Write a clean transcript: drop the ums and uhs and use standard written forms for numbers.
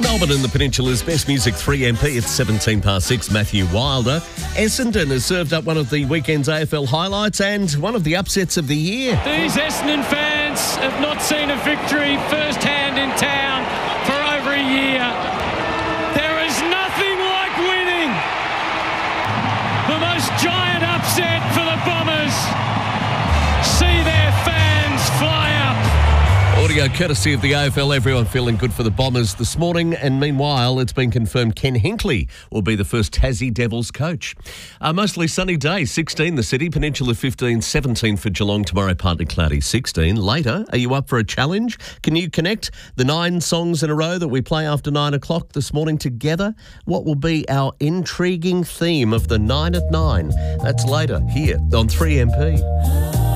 Melbourne and the Peninsula's best music 3MP. It's 17 past 6. Matthew Wilder. Essendon has served up one of the weekend's AFL highlights and one of the upsets of the year. These Essendon fans have not seen a victory firsthand in town for over a year. There is nothing like winning. The most giant upset for the Bombers. See their fans fly up. Audio courtesy of the AFL. Everyone feeling good for the Bombers this morning. And meanwhile, it's been confirmed Ken Hinkley will be the first Tassie Devils coach. Mostly sunny day, 16 the city, Peninsula 15, 17 for Geelong, tomorrow partly cloudy, 16. Later, are you up for a challenge? Can you connect the 9 songs in a row that we play after 9 o'clock this morning together? What will be our intriguing theme of the 9 at 9? That's later here on 3MP.